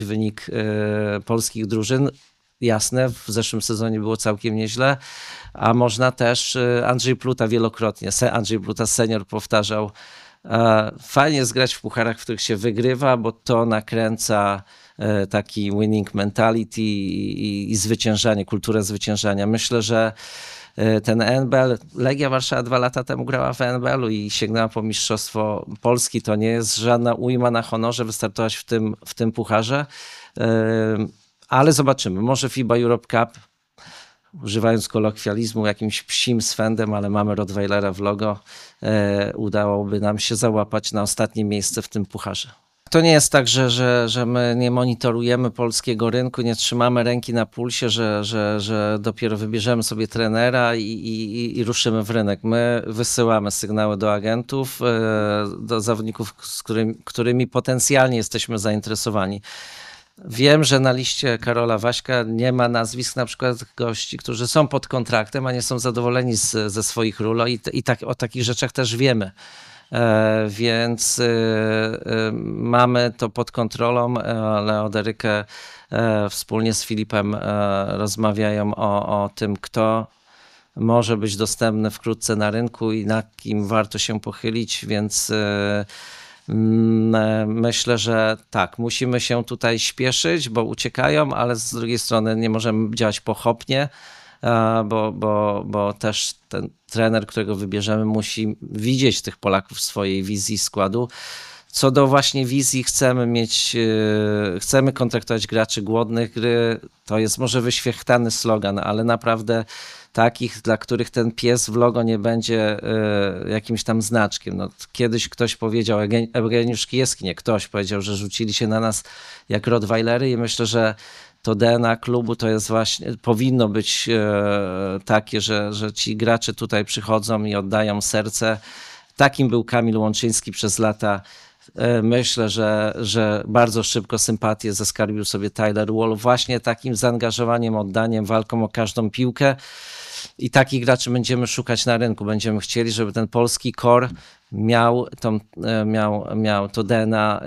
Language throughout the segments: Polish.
wynik polskich drużyn. Jasne, w zeszłym sezonie było całkiem nieźle, a można też, Andrzej Pluta wielokrotnie, Andrzej Pluta senior powtarzał, fajnie jest grać w pucharach, w których się wygrywa, bo to nakręca taki winning mentality i zwyciężanie, kulturę zwyciężania. Myślę, że ten NBL, Legia Warszawa 2 lata temu grała w NBL-u i sięgnęła po Mistrzostwo Polski. To nie jest żadna ujma na honorze wystartować w tym pucharze, ale zobaczymy. Może FIBA Europe Cup, używając kolokwializmu, jakimś psim swędem, ale mamy Rottweilera w logo, udałoby nam się załapać na ostatnie miejsce w tym pucharze. To nie jest tak, że my nie monitorujemy polskiego rynku, nie trzymamy ręki na pulsie, że dopiero wybierzemy sobie trenera i ruszymy w rynek. My wysyłamy sygnały do agentów, do zawodników, którymi potencjalnie jesteśmy zainteresowani. Wiem, że na liście Karola Waśka nie ma nazwisk na przykład gości, którzy są pod kontraktem, a nie są zadowoleni ze swoich ról i o takich rzeczach też wiemy. Więc mamy to pod kontrolą. Leo Derykę wspólnie z Filipem rozmawiają o tym, kto może być dostępny wkrótce na rynku i na kim warto się pochylić, więc myślę, że tak, musimy się tutaj śpieszyć, bo uciekają, ale z drugiej strony nie możemy działać pochopnie, bo też ten trener, którego wybierzemy, musi widzieć tych Polaków w swojej wizji składu. Co do właśnie wizji, chcemy kontraktować graczy głodnych gry. To jest może wyświechtany slogan, ale naprawdę takich, dla których ten pies w logo nie będzie jakimś tam znaczkiem. No, kiedyś ktoś powiedział, Eugeniusz Kijewski, nie ktoś powiedział, że rzucili się na nas jak Rottweilery i myślę, że to DNA klubu to jest właśnie, powinno być takie, że ci gracze tutaj przychodzą i oddają serce. Takim był Kamil Łączyński przez lata. Myślę, że bardzo szybko sympatię zaskarbił sobie Tyler Wall właśnie takim zaangażowaniem, oddaniem, walką o każdą piłkę i takich graczy będziemy szukać na rynku. Będziemy chcieli, żeby ten polski core miał to DNA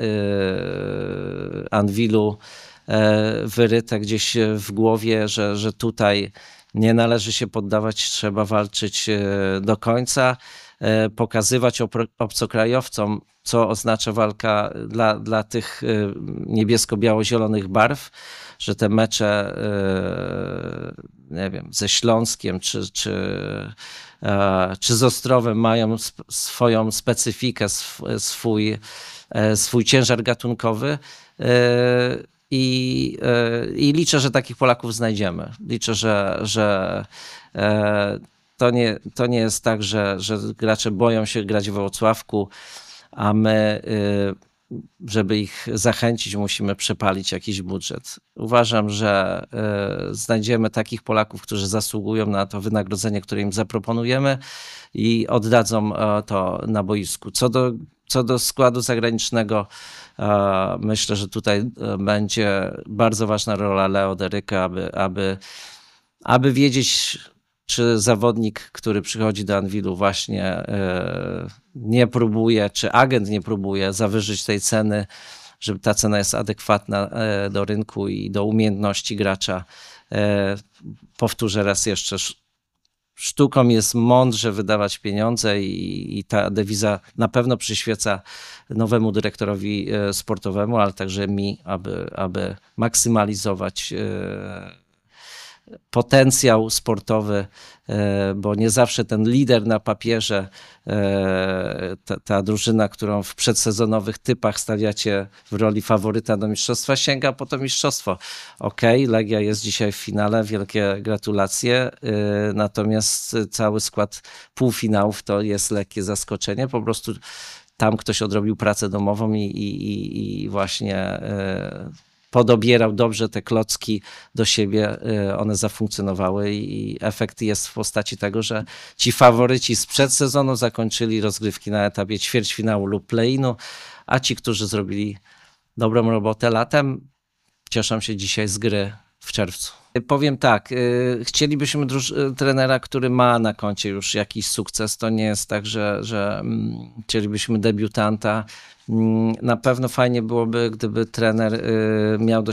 Anwilu wyryte gdzieś w głowie, że tutaj nie należy się poddawać, trzeba walczyć do końca, pokazywać obcokrajowcom, co oznacza walka dla tych niebiesko-biało-zielonych barw, że te mecze, nie wiem, ze Śląskiem czy z Ostrowem mają swoją specyfikę, swój ciężar gatunkowy. I liczę, że takich Polaków znajdziemy. Liczę, że to nie jest tak, że gracze boją się grać w Wrocławku, a my, żeby ich zachęcić, musimy przepalić jakiś budżet. Uważam, że znajdziemy takich Polaków, którzy zasługują na to wynagrodzenie, które im zaproponujemy i oddadzą to na boisku. Co do składu zagranicznego, myślę, że tutaj będzie bardzo ważna rola Leo Deryka, aby wiedzieć, czy zawodnik, który przychodzi do Anwilu właśnie nie próbuje, czy agent nie próbuje zawyżyć tej ceny, żeby ta cena jest adekwatna do rynku i do umiejętności gracza. Powtórzę raz jeszcze, sztuką jest mądrze wydawać pieniądze i ta dewiza na pewno przyświeca nowemu dyrektorowi sportowemu, ale także mi, aby maksymalizować potencjał sportowy, bo nie zawsze ten lider na papierze, ta drużyna, którą w przedsezonowych typach stawiacie w roli faworyta do mistrzostwa, sięga po to mistrzostwo. Okej, Legia jest dzisiaj w finale, wielkie gratulacje, natomiast cały skład półfinałów to jest lekkie zaskoczenie, po prostu tam ktoś odrobił pracę domową i właśnie podobierał dobrze te klocki do siebie, one zafunkcjonowały i efekt jest w postaci tego, że ci faworyci sprzed sezonu zakończyli rozgrywki na etapie ćwierćfinału lub play-inu, a ci, którzy zrobili dobrą robotę latem, cieszą się dzisiaj z gry w czerwcu. Powiem tak, chcielibyśmy trenera, który ma na koncie już jakiś sukces. To nie jest tak, że chcielibyśmy debiutanta. Na pewno fajnie byłoby, gdyby trener miał